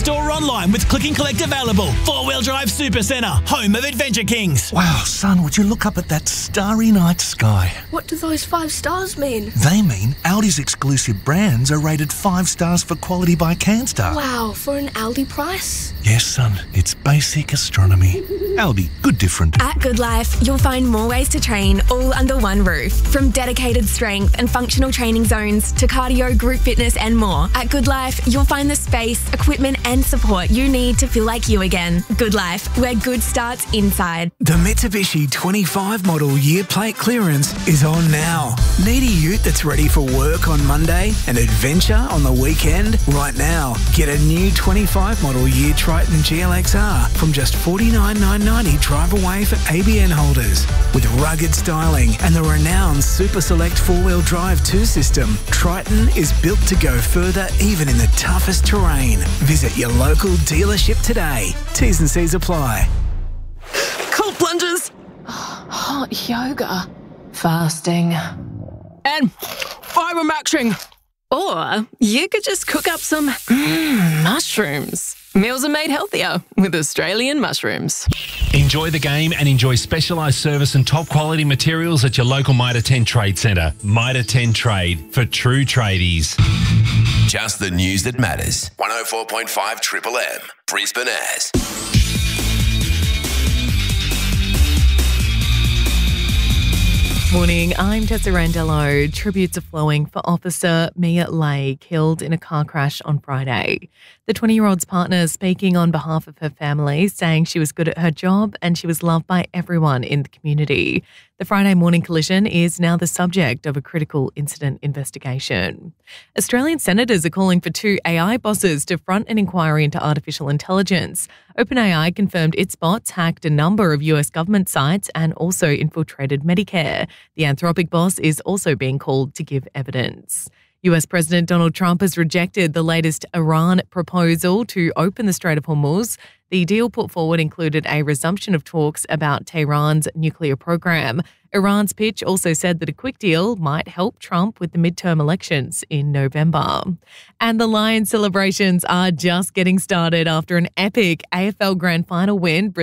in-store or online with click and collect available. 4-wheel drive Supercentre, home of Adventure Kings. Wow, son, would you look up at that starry night sky? What do those 5 stars mean? They mean Audi's exclusive brands are rated 5 stars for quality by CanStar. Wow, for an Aldi price? Yes, son, it's basic astronomy. Aldi, good different. At Good Life, you'll find more ways to train all under one roof. From dedicated strength and functional training zones to cardio, group fitness and more. At Good Life, you'll find the space, equipment and support you need to feel like you again. Good Life, where good starts inside. The Mitsubishi 25 model year plate clearance is on now. Need a ute that's ready for work on Monday and adventure on the weekend? Right now, get a new 25 model year Triton GLXR from just $49,990 drive away for ABN holders. With rugged styling and the renowned Super Select 4-wheel drive 2 system, Triton is built to go further even in the toughest terrain. Visit your local dealership today. T's and C's apply. Cold plunges. Hot yoga. Fasting. And fibre maxing. Or you could just cook up some mushrooms. Meals are made healthier with Australian mushrooms. Enjoy the game and enjoy specialised service and top quality materials at your local Mitre 10 Trade Centre. Mitre 10 Trade, for true tradies. Just the news that matters. 104.5 Triple M, Brisbane As. Morning, I'm Tessa Randello. Tributes are flowing for Officer Mia Lay, killed in a car crash on Friday. The 20-year-old's partner speaking on behalf of her family, saying she was good at her job and she was loved by everyone in the community. The Friday morning collision is now the subject of a critical incident investigation. Australian senators are calling for 2 AI bosses to front an inquiry into artificial intelligence. OpenAI confirmed its bots hacked a number of US government sites and also infiltrated Medicare. The Anthropic boss is also being called to give evidence. US President Donald Trump has rejected the latest Iran proposal to open the Strait of Hormuz. The deal put forward included a resumption of talks about Tehran's nuclear program. Iran's pitch also said that a quick deal might help Trump with the midterm elections in November. And the Lions celebrations are just getting started after an epic AFL Grand Final win.